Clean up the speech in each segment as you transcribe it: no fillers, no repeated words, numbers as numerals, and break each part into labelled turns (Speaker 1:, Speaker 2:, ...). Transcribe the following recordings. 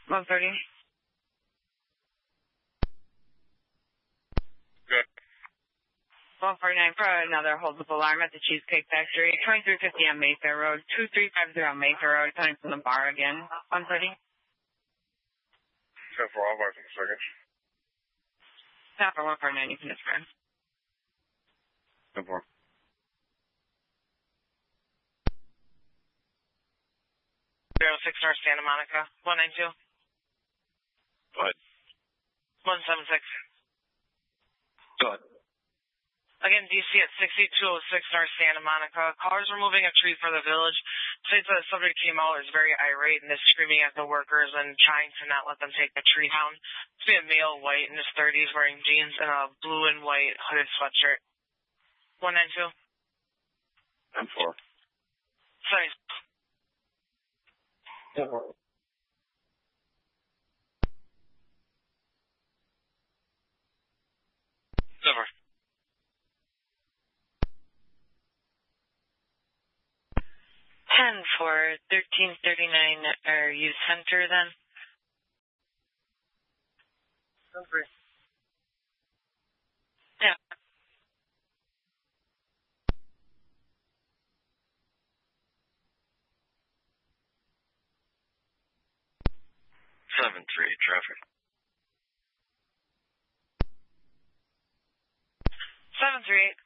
Speaker 1: 130.
Speaker 2: Good.
Speaker 1: 149 for another hold-up alarm at the Cheesecake Factory, 2350 on Mayfair Road, 2350 on Mayfair Road, coming from the bar again. 130.
Speaker 2: 10-4, I'll mark in a second.
Speaker 1: Stop for 149, you can discard.
Speaker 2: 10-4.
Speaker 3: 06 North Santa Monica, 192.
Speaker 2: Go ahead.
Speaker 3: 176.
Speaker 2: Go ahead.
Speaker 3: Again, DC at 6206 North Santa Monica. Cars removing a tree for the village. States that the subject came out is very irate and is screaming at the workers and trying to not let them take the tree down. It's a male, white, in his 30s, wearing jeans and a blue and white hooded sweatshirt. 192.
Speaker 2: 10-4.
Speaker 3: Sorry.
Speaker 2: 10-4.
Speaker 3: Silver.
Speaker 1: 10-4, 1339, are you center then?
Speaker 3: 10-3.
Speaker 1: Yeah.
Speaker 2: 7-3, traffic.
Speaker 3: 738.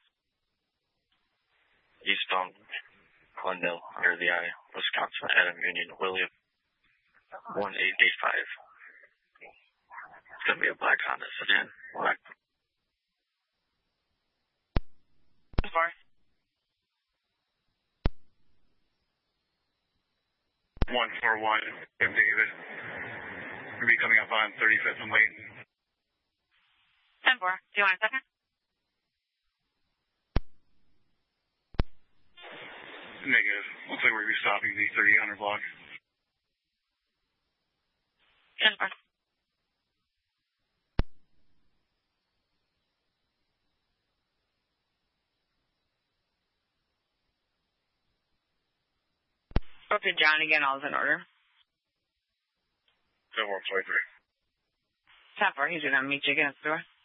Speaker 2: Eastbound Glendale, near the I, Wisconsin, Adam Union, William. 1885. It's going to be a black Honda sedan. Black.
Speaker 3: 4.
Speaker 2: 141, David. We'll be coming up on 35th and late.
Speaker 1: 10-4, do you want a second?
Speaker 2: Negative. Looks like we're going to be stopping the 3800 block.
Speaker 1: 10-4. Spoke to John again, all's in order.
Speaker 2: 10-1, 23.
Speaker 1: 10-4, he's going to meet you again at the door.